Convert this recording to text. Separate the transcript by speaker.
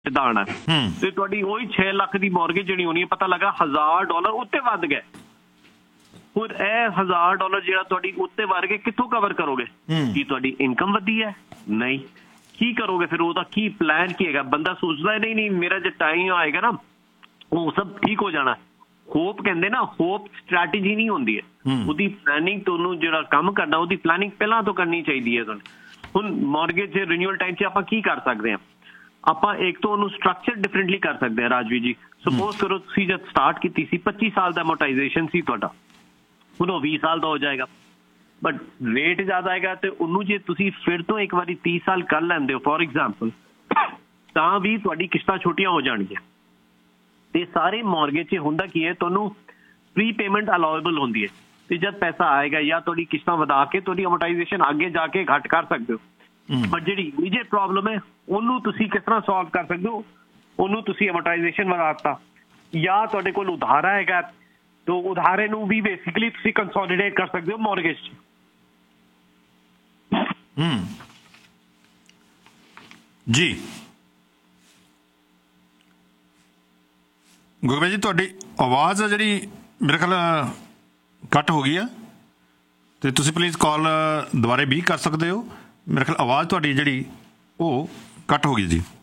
Speaker 1: ਵਿਧਾਨ ਹੈ ਤੇ ਤੁਹਾਡੀ ਉਹੀ 6 ਲੱਖ ਦੀ ਮੌਰਗੇਜ ਜਿਹੜੀ ਹੋਣੀ ਹੈ ਪਤਾ ਲੱਗਾ $1000 ਉੱਤੇ ਵੱਧ ਗਏ। ਹੁਣ ਇਹ $1000 ਜਿਹੜਾ ਤੁਹਾਡੀ ਉੱਤੇ ਵੱਧ ਗਏ ਕਿੱਥੋਂ ਕਵਰ ਕਰੋਗੇ? ਕੀ ਤੁਹਾਡੀ ਇਨਕਮ ਵਧੀ ਹੈ? ਨਹੀਂ। ਕੀ ਕਰੋਗੇ ਫਿਰ? ਉਹਦਾ ਕੀ ਪਲਾਨ ਕੀ ਹੈਗਾ? ਬੰਦਾ ਸੋਚਦਾ ਨਹੀਂ ਮੇਰਾ ਜੇ ਟਾਈਮ ਆਏਗਾ ਨਾ ਉਹ ਸਭ ਠੀਕ ਹੋ ਜਾਣਾ। ਹੋਪ ਕਹਿੰਦੇ ਨਾ, ਹੋਪ ਸਟ੍ਰੈਟੇਜੀ ਨਹੀਂ ਹੁੰਦੀ ਹੈ, ਉਹਦੀ ਪਲੈਨਿੰਗ ਤੁਹਾਨੂੰ ਜਿਹੜਾ ਕੰਮ ਕਰਨਾ ਉਹਦੀ ਪਲੈਨਿੰਗ ਪਹਿਲਾਂ ਤੋਂ ਕਰਨੀ ਚਾਹੀਦੀ ਹੈ ਤੁਹਾਨੂੰ। ਹੁਣ ਮੌਰਗੇਜ ਰਿਨਿਊਅਲ ਟਾਈਮ 'ਚ ਆਪਾਂ ਕੀ ਕਰ ਸਕਦੇ ਹਾਂ? ਆਪਾਂ ਇੱਕ ਤਾਂ ਉਹਨੂੰ ਸਟਰਕਚਰ ਡਿਫਰੈਂਟਲੀ ਕਰ ਸਕਦੇ ਹਾਂ। ਰਾਜਵੀਰ ਜੀ ਸਪੋਜ਼ ਕਰੋ ਤੁਸੀਂ ਜਦ ਸਟਾਰਟ ਕੀਤੀ ਸੀ 25 ਸਾਲ ਦਾ ਅਮੋਰਟਾਈਜ਼ੇਸ਼ਨ ਸੀ ਤੁਹਾਡਾ, ਹੁਣ ਉਹ 20 ਸਾਲ ਦਾ ਹੋ ਜਾਏਗਾ ਬਟ ਰੇਟ ਜ਼ਿਆਦਾ ਆਏਗਾ ਤੇ ਉਹਨੂੰ ਜੇ ਤੁਸੀਂ ਫਿਰ ਤੋਂ ਇੱਕ ਵਾਰੀ 30 ਸਾਲ ਕਰ ਲੈਂਦੇ ਹੋ ਫੋਰ ਐਗਜ਼ਾਮਪਲ ਤਾਂ ਵੀ ਤੁਹਾਡੀ ਕਿਸ਼ਤਾਂ ਛੋਟੀਆਂ ਹੋ ਜਾਣਗੀਆਂ। ਤੇ ਸਾਰੇ ਮੌਰਗੇਜ 'ਚ ਹੁੰਦਾ ਕੀ ਹੈ, ਤੁਹਾਨੂੰ ਪ੍ਰੀ ਪੇਮੈਂਟ ਅਲਾਉਏਬਲ ਹੁੰਦੀ ਹੈ ਤੇ ਜਦ ਪੈਸਾ ਆਏਗਾ ਜਾਂ ਤੁਹਾਡੀ ਕਿਸ਼ਤਾਂ ਵਧਾ ਕੇ ਤੁਹਾਡੀ ਅਮੋਰਟਾਈਜ਼ੇਸ਼ਨ ਅੱਗੇ ਜਾ ਕੇ ਘੱਟ ਕਰ ਸਕਦੇ ਹੋ। ਬਟ ਜਿਹੜੀ ਇਮੀਡੀਏਟ ਪ੍ਰੋਬਲਮ ਹੈ ਉਹਨੂੰ ਤੁਸੀਂ ਕਿਸ ਤਰ੍ਹਾਂ ਸੋਲਵ ਕਰ ਸਕਦੇ ਹੋ? ਉਹਨੂੰ ਤੁਸੀਂ ਅਮੋਰਟਾਈਜ਼ੇਸ਼ਨ ਵਧਾਤਾ ਜਾਂ ਤੁਹਾਡੇ ਕੋਲ ਉਧਾਰਾ ਹੈਗਾ ਤਾਂ ਉਧਾਰੇ ਨੂੰ ਵੀ ਬੇਸਿਕਲੀ ਤੁਸੀਂ ਕੰਸੋਲੀਡੇਟ ਕਰ ਸਕਦੇ ਹੋ ਮੌਰਗੇਜ 'ਚ।
Speaker 2: ਜੀ ਗੁਰਮੇਲ ਜੀ ਤੁਹਾਡੀ ਆਵਾਜ਼ ਆ ਜਿਹੜੀ ਮੇਰੇ ਖਿਆਲ ਕੱਟ ਹੋ ਗਈ ਆ ਤੇ ਤੁਸੀਂ ਪਲੀਜ਼ ਕਾਲ ਦੁਬਾਰੇ ਵੀ ਕਰ ਸਕਦੇ ਹੋ। ਮੇਰੇ ਖਿਆਲ ਆਵਾਜ਼ ਤੁਹਾਡੀ ਜਿਹੜੀ ਉਹ ਕੱਟ ਹੋ ਗਈ ਜੀ।